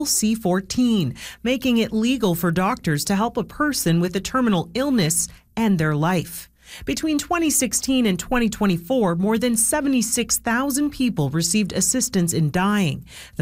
C14, making it legal for doctors to help a person with a terminal illness end their life. Between 2016 and 2024, more than 76,000 people received assistance in dying.